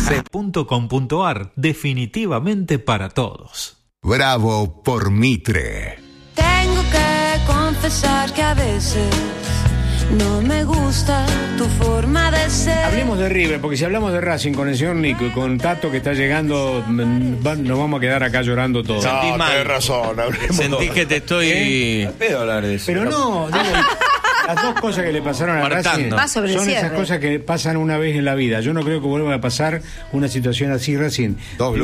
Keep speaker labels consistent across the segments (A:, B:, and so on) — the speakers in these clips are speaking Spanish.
A: c.com.ar, definitivamente para todos.
B: Bravo por Mitre.
C: Tengo que confesar que a veces no me gusta tu forma de ser.
D: Hablemos de River, porque si hablamos de Racing con el señor Nico y con Tato que está llegando, nos vamos a quedar acá llorando todos.
E: No, tenés razón.
F: Sentí que te estoy...
E: Al pedo hablar de eso.
D: Pero no, digo, las dos cosas que le pasaron a Racing son esas cosas que pasan una vez en la vida. Yo no creo que vuelva a pasar una situación así, Racing. Dos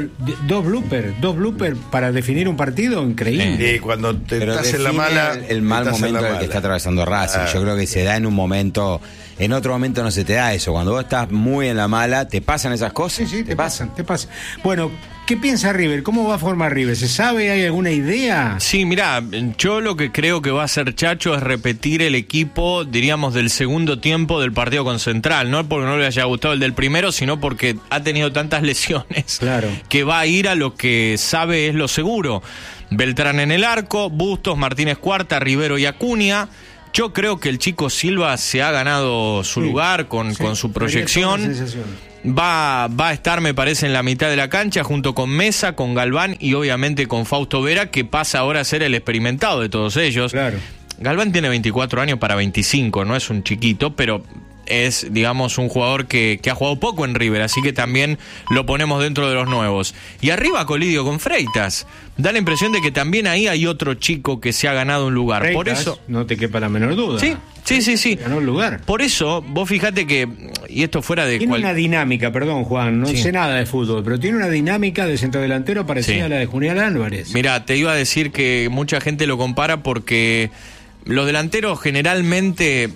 D: bloopers para definir un partido, increíble.
E: Y cuando te estás en la mala...
G: El mal momento en el que está atravesando Racing. Yo creo que se da en un momento, en otro momento no se te da eso. Cuando vos estás muy en la mala, ¿te pasan esas cosas?
D: Sí, te pasan. Bueno, ¿qué piensa River? ¿Cómo va a formar River? ¿Se sabe? ¿Hay alguna idea?
F: Sí, mirá, yo lo que creo que va a hacer Chacho es repetir el equipo, diríamos, del segundo tiempo del partido con Central. No porque no le haya gustado el del primero, sino porque ha tenido tantas lesiones,
D: claro,
F: que va a ir a lo que sabe es lo seguro. Beltrán en el arco, Bustos, Martínez Cuarta, Rivero y Acuña. Yo creo que el chico Silva se ha ganado su lugar con su proyección. Va a estar, me parece, en la mitad de la cancha junto con Mesa, con Galván y obviamente con Fausto Vera, que pasa ahora a ser el experimentado de todos ellos.
D: Claro.
F: Galván tiene 24 años para 25, no es un chiquito, pero es, digamos, un jugador que ha jugado poco en River, así que también lo ponemos dentro de los nuevos. Y arriba Colidio con Freitas. Da la impresión de que también ahí hay otro chico que se ha ganado un lugar.
D: Freitas,
F: por eso
D: no te quepa la menor duda.
F: Sí.
D: Ganó un lugar.
F: Por eso, vos fíjate que, y esto fuera de...
D: Tiene una dinámica, perdón Juan, no sé nada de fútbol, pero tiene una dinámica de centrodelantero parecida a la de Julián Álvarez.
F: Mirá, te iba a decir que mucha gente lo compara porque los delanteros generalmente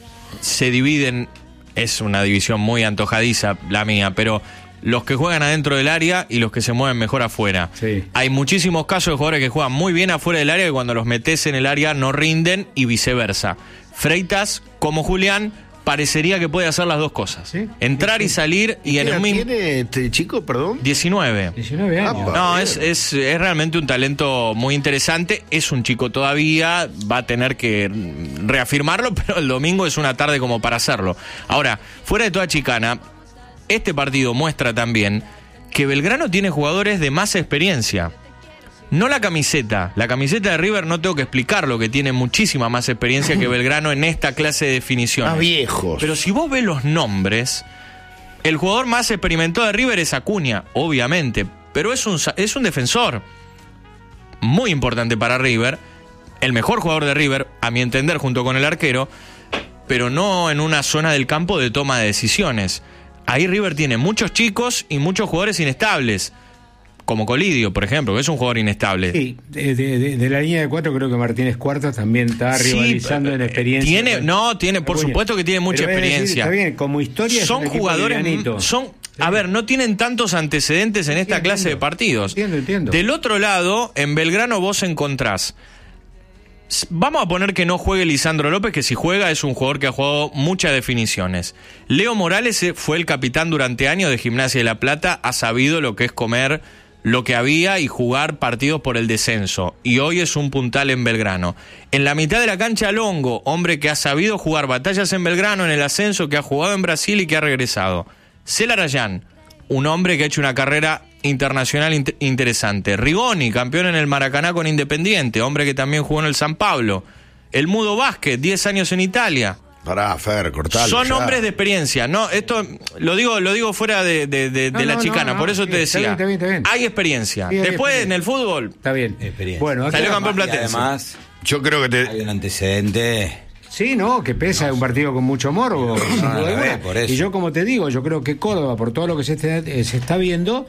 F: se dividen, es una división muy antojadiza la mía, pero los que juegan adentro del área y los que se mueven mejor afuera.
D: Sí.
F: Hay muchísimos casos de jugadores que juegan muy bien afuera del área que cuando los metes en el área no rinden y viceversa. Freitas, como Julián, parecería que puede hacer las dos cosas. ¿Sí? Entrar y salir y en el mismo...
E: ¿Tiene este chico, perdón?
F: 19
D: años.
F: No, es realmente un talento muy interesante. Es un chico todavía, va a tener que reafirmarlo, pero el domingo es una tarde como para hacerlo. Ahora, fuera de toda chicana, este partido muestra también que Belgrano tiene jugadores de más experiencia. No la camiseta de River no tengo que explicarlo, que tiene muchísima más experiencia que Belgrano en esta clase de definiciones.
E: Más viejos.
F: Pero si vos ves los nombres, el jugador más experimentado de River es Acuña, obviamente, pero es un defensor muy importante para River, el mejor jugador de River, a mi entender, junto con el arquero, pero no en una zona del campo de toma de decisiones. Ahí River tiene muchos chicos y muchos jugadores inestables, como Colidio, por ejemplo, que es un jugador inestable.
D: Sí, de la línea de 4 creo que Martínez Cuartas también está rivalizando en experiencia.
F: Tiene, por supuesto que tiene mucha experiencia.
D: Está bien, como historia
F: son
D: es un
F: jugadores, a ver, no tienen tantos antecedentes en esta clase de partidos.
D: Entiendo.
F: Del otro lado, en Belgrano vos encontrás, vamos a poner que no juegue Lisandro López, que si juega es un jugador que ha jugado muchas definiciones. Leo Morales fue el capitán durante años de Gimnasia de La Plata, ha sabido lo que es comer lo que había y jugar partidos por el descenso, y hoy es un puntal en Belgrano. En la mitad de la cancha Longo, hombre que ha sabido jugar batallas en Belgrano, en el ascenso, que ha jugado en Brasil y que ha regresado. Celarayán, un hombre que ha hecho una carrera internacional interesante. Rigoni, campeón en el Maracaná con Independiente, hombre que también jugó en el San Pablo. El Mudo Vázquez, 10 años en Italia.
E: Pará, Fer, cortalo.
F: Son hombres de experiencia, no, esto lo digo fuera de la chicana, por eso te decía.
D: Está bien.
F: Hay experiencia. Después en el fútbol.
D: Está bien.
G: Experiencia.
D: Bueno,
F: salió campeón platense.
G: Además,
E: yo creo que
G: hay un antecedente.
D: Sí, no, que pesa un partido con mucho morbo.
G: Por eso.
D: Y yo, como te digo, yo creo que Córdoba, por todo lo que se está viendo,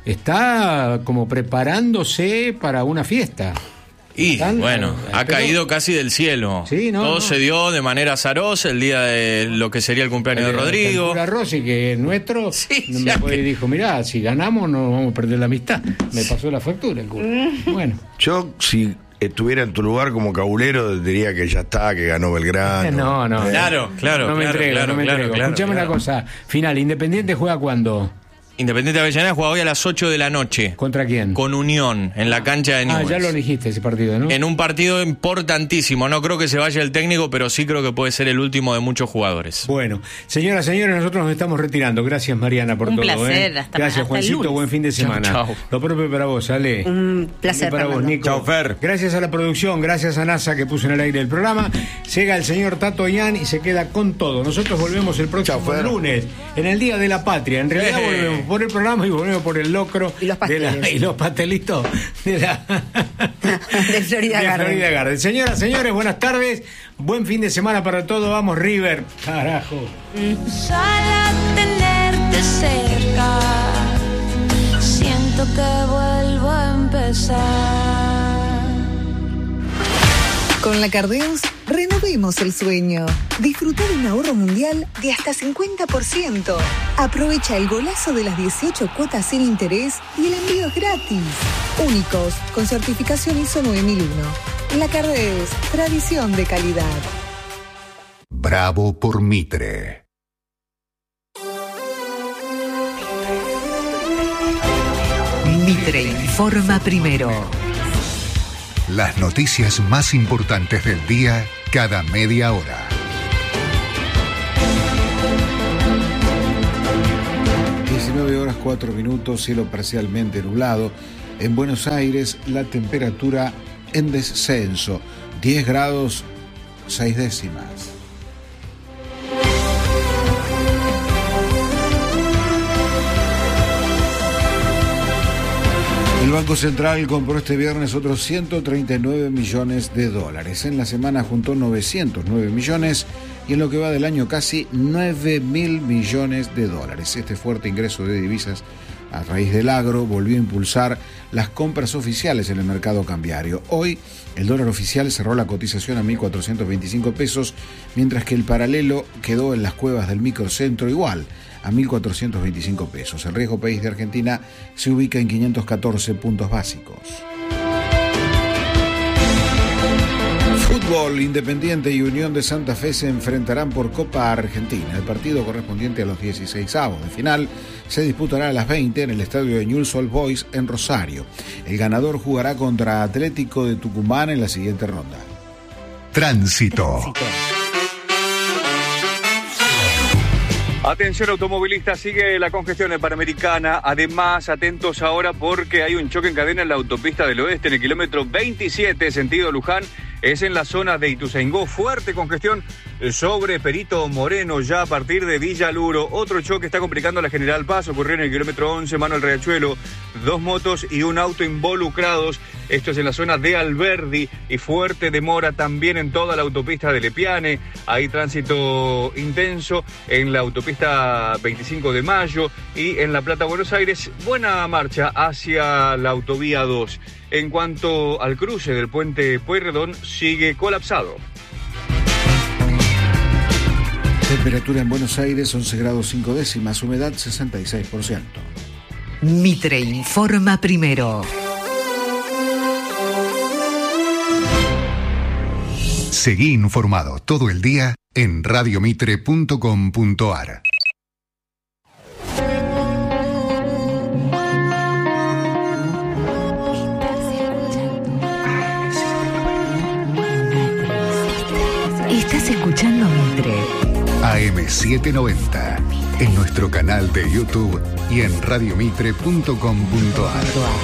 D: está como preparándose para una fiesta.
F: Y bueno, ha caído casi del cielo.
D: Sí,
F: todo se dio de manera azarosa el día de lo que sería el cumpleaños de Rodrigo.
D: Rossi, que es nuestro, y dijo, mirá, si ganamos no vamos a perder la amistad. Me pasó la factura el culo. Bueno.
E: Yo, si estuviera en tu lugar como cabulero, diría que ya está, que ganó Belgrano.
D: No.
F: Claro.
D: No me entrego. Escuchame una cosa. Final, ¿Independiente juega cuándo?
F: Independiente de Avellaneda juega hoy a las 8 de la noche.
D: ¿Contra quién?
F: Con Unión, en la cancha de Newell's.
D: Ya lo elegiste ese partido, ¿no?
F: En un partido importantísimo. No creo que se vaya el técnico, pero sí creo que puede ser el último de muchos jugadores.
D: Bueno, señoras, señores, nosotros nos estamos retirando. Gracias, Mariana, por todo.
H: Un placer.
D: Gracias, Juancito. Buen fin de semana.
F: Chau.
D: Lo propio para vos, Ale.
H: Un placer
D: para vos, Nico.
G: Chau, Fer.
D: Gracias a la producción, gracias a NASA que puso en el aire el programa. Llega el señor Tato Yan y se queda con todo. Nosotros volvemos el próximo lunes, en el Día de la Patria. En realidad volvemos por el programa y volvemos por el locro
H: y los pasteles.
D: y los pastelitos de
H: Florida
D: Garden. Señoras, señores, buenas tardes. Buen fin de semana para todos. Vamos, River. Carajo.
C: Sala tenerte cerca, siento que vuelvo a empezar.
I: Con la Cardeus, renovemos el sueño. Disfruta de un ahorro mundial de hasta 50%. Aprovecha el golazo de las 18 cuotas sin interés y el envío es gratis. Únicos, con certificación ISO 9001. La Cardeus, tradición de calidad.
B: Bravo por Mitre.
J: Mitre informa primero.
B: Las noticias más importantes del día cada media hora.
D: Horas 4 minutos, cielo parcialmente nublado. En Buenos Aires la temperatura en descenso, 10 grados 6 décimas. El Banco Central compró este viernes otros 139 millones de dólares. En la semana juntó 909 millones y en lo que va del año casi 9.000 millones de dólares. Este fuerte ingreso de divisas a raíz del agro volvió a impulsar las compras oficiales en el mercado cambiario. Hoy el dólar oficial cerró la cotización a 1.425 pesos, mientras que el paralelo quedó en las cuevas del microcentro igual, a 1.425 pesos. El riesgo país de Argentina se ubica en 514 puntos básicos. Fútbol, Independiente y Unión de Santa Fe se enfrentarán por Copa Argentina. El partido correspondiente a los 16avos de final se disputará a las 20 en el estadio de Newell's Old Boys en Rosario. El ganador jugará contra Atlético de Tucumán en la siguiente ronda.
B: Tránsito.
K: Atención automovilistas, sigue la congestión en Panamericana. Además, atentos ahora porque hay un choque en cadena en la autopista del oeste en el kilómetro 27, sentido Luján. Es en la zona de Ituzaingó. Fuerte congestión sobre Perito Moreno, ya a partir de Villa Luro. Otro choque está complicando la General Paz. Ocurrió en el kilómetro 11, Manuel Riachuelo. 2 motos y un auto involucrados. Esto es en la zona de Alberdi. Y fuerte demora también en toda la autopista de Lepiane. Hay tránsito intenso en la autopista 25 de Mayo y en La Plata, Buenos Aires. Buena marcha hacia la autovía 2. En cuanto al cruce del puente Pueyrredón, sigue colapsado.
D: Temperatura en Buenos Aires 11 grados 5 décimas, humedad 66%.
J: Mitre informa primero.
B: Seguí informado todo el día en radiomitre.com.ar.
J: Estás escuchando Mitre.
B: AM790. En nuestro canal de YouTube y en radiomitre.com.ar.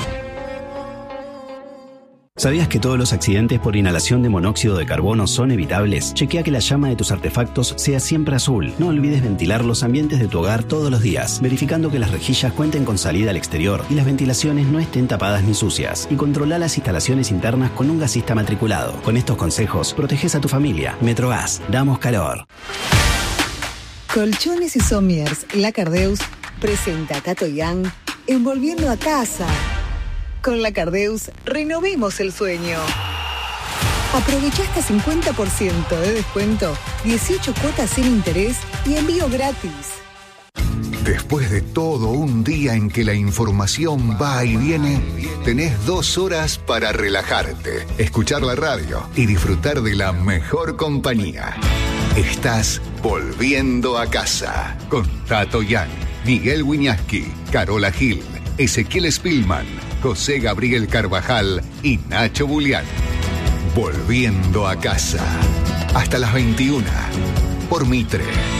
L: ¿Sabías que todos los accidentes por inhalación de monóxido de carbono son evitables? Chequea que la llama de tus artefactos sea siempre azul. No olvides ventilar los ambientes de tu hogar todos los días, verificando que las rejillas cuenten con salida al exterior y las ventilaciones no estén tapadas ni sucias. Y controla las instalaciones internas con un gasista matriculado. Con estos consejos, proteges a tu familia. Metrogas, damos calor.
I: Colchones y Sommiers, La Cardeus presenta a Tato Yang envolviendo a casa. Con La Cardeus, renovemos el sueño. Aprovecha hasta 50% de descuento, 18 cuotas sin interés y envío gratis.
B: Después de todo un día en que la información va y viene, tenés 2 horas para relajarte, escuchar la radio y disfrutar de la mejor compañía. Estás volviendo a casa con Tato Yang. Miguel Wiñaski, Carola Gil, Ezequiel Spillman, José Gabriel Carvajal y Nacho Bulián. Volviendo a casa. Hasta las 21. Por Mitre.